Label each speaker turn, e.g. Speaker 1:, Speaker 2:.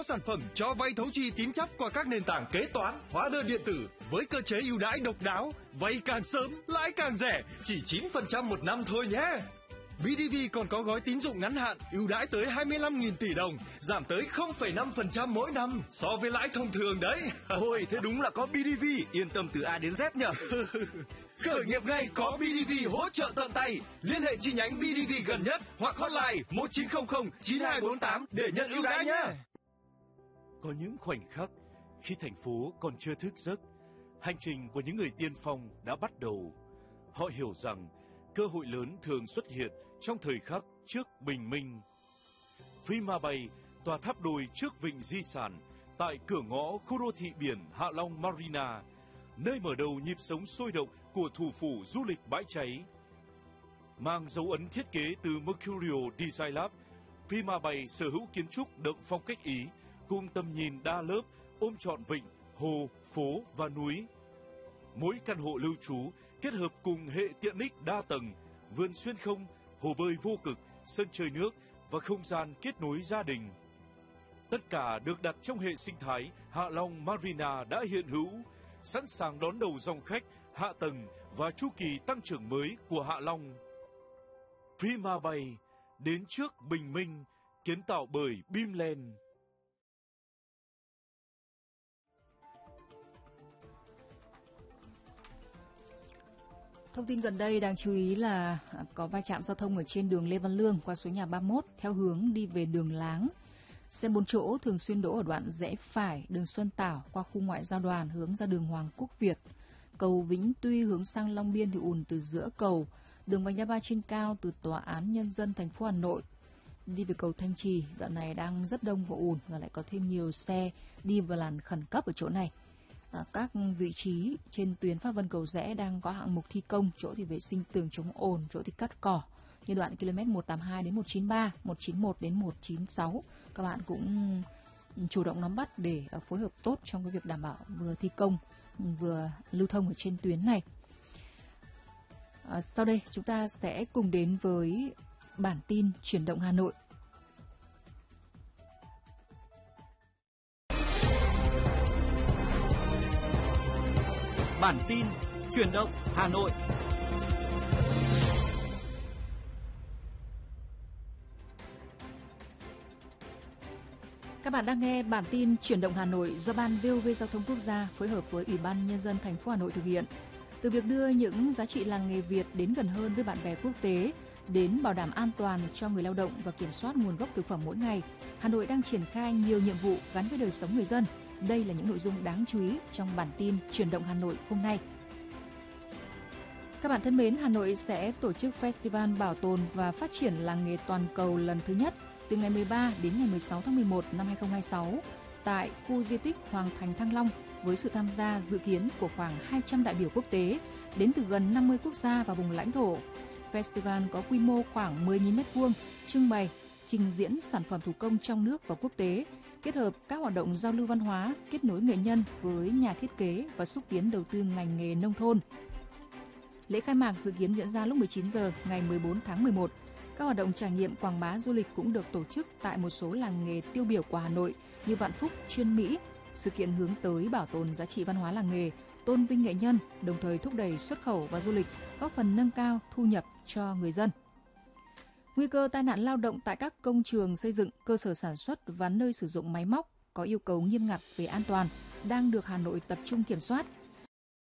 Speaker 1: sản phẩm cho vay thấu chi tín chấp qua các nền tảng kế toán, hóa đơn điện tử với cơ chế ưu đãi độc đáo, vay càng sớm, lãi càng rẻ, chỉ 9% một năm thôi nhé. BDV còn có gói tín dụng ngắn hạn ưu đãi tới 25.000 tỷ đồng, giảm tới 0,5% mỗi năm so với lãi thông thường đấy.
Speaker 2: Ôi, thế đúng là có BDV, yên tâm từ A đến Z nhờ.
Speaker 1: Khởi nghiệp ngay có BDV hỗ trợ tận tay. Liên hệ chi nhánh BDV gần nhất hoặc hotline 1900 9248 để nhận ưu đãi nhé.
Speaker 3: Có những khoảnh khắc khi thành phố còn chưa thức giấc, hành trình của những người tiên phong đã bắt đầu. Họ hiểu rằng cơ hội lớn thường xuất hiện trong thời khắc trước bình minh. Prima Bay, tòa tháp đôi trước vịnh di sản, tại cửa ngõ khu đô thị biển Hạ Long Marina, nơi mở đầu nhịp sống sôi động của thủ phủ du lịch bãi cháy. Mang dấu ấn thiết kế từ Mercurio Design Lab, Prima Bay sở hữu kiến trúc đậm phong cách Ý, cùng tầm nhìn đa lớp, ôm trọn vịnh, hồ, phố và núi. Mỗi căn hộ lưu trú kết hợp cùng hệ tiện ích đa tầng, vườn xuyên không, hồ bơi vô cực, sân chơi nước và không gian kết nối gia đình. Tất cả được đặt trong hệ sinh thái Hạ Long Marina đã hiện hữu, sẵn sàng đón đầu dòng khách, hạ tầng và chu kỳ tăng trưởng mới của Hạ Long. Prima Bay, đến trước bình minh, kiến tạo bởi Bimland.
Speaker 4: Thông tin gần đây đáng chú ý là có va chạm giao thông ở trên đường Lê Văn Lương qua số nhà 31 theo hướng đi về đường Láng. Xe 4 chỗ thường xuyên đỗ ở đoạn rẽ phải đường Xuân Tảo qua khu ngoại giao đoàn hướng ra đường Hoàng Quốc Việt. Cầu Vĩnh Tuy hướng sang Long Biên thì ùn từ giữa cầu. Đường vành đai 3 trên cao từ Tòa án Nhân dân thành phố Hà Nội đi về cầu Thanh Trì, đoạn này đang rất đông và ùn và lại có thêm nhiều xe đi vào làn khẩn cấp ở chỗ này. Các vị trí trên tuyến Pháp Vân Cầu Giẽ đang có hạng mục thi công, chỗ thì vệ sinh tường chống ồn, chỗ thì cắt cỏ. Như đoạn km 182 đến 193, 191 đến 196, các bạn cũng chủ động nắm bắt để phối hợp tốt trong cái việc đảm bảo vừa thi công vừa lưu thông ở trên tuyến này. Sau đây chúng ta sẽ cùng đến với bản tin chuyển động Hà Nội.
Speaker 2: Bản tin chuyển động Hà Nội.
Speaker 4: Các bạn đang nghe bản tin chuyển động Hà Nội do Ban VOV Giao thông Quốc gia phối hợp với Ủy ban Nhân dân thành phố Hà Nội thực hiện. Từ việc đưa những giá trị làng nghề Việt đến gần hơn với bạn bè quốc tế, đến bảo đảm an toàn cho người lao động và kiểm soát nguồn gốc thực phẩm mỗi ngày, Hà Nội đang triển khai nhiều nhiệm vụ gắn với đời sống người dân. Đây là những nội dung đáng chú ý trong bản tin chuyển động Hà Nội hôm nay. Các bạn thân mến, Hà Nội sẽ tổ chức Festival Bảo tồn và Phát triển Làng nghề Toàn cầu lần thứ nhất từ ngày 13 đến ngày 16 tháng 11 năm 2026 tại khu di tích Hoàng Thành Thăng Long với sự tham gia dự kiến của khoảng 200 đại biểu quốc tế đến từ gần 50 quốc gia và vùng lãnh thổ. Festival có quy mô khoảng 10.000 m2, trưng bày, trình diễn sản phẩm thủ công trong nước và quốc tế, kết hợp các hoạt động giao lưu văn hóa, kết nối nghệ nhân với nhà thiết kế và xúc tiến đầu tư ngành nghề nông thôn. Lễ khai mạc dự kiến diễn ra lúc 19 giờ ngày 14 tháng 11. Các hoạt động trải nghiệm quảng bá du lịch cũng được tổ chức tại một số làng nghề tiêu biểu của Hà Nội như Vạn Phúc, Chuyên Mỹ. Sự kiện hướng tới bảo tồn giá trị văn hóa làng nghề, tôn vinh nghệ nhân, đồng thời thúc đẩy xuất khẩu và du lịch, góp phần nâng cao thu nhập cho người dân. Nguy cơ tai nạn lao động tại các công trường xây dựng, cơ sở sản xuất và nơi sử dụng máy móc có yêu cầu nghiêm ngặt về an toàn đang được Hà Nội tập trung kiểm soát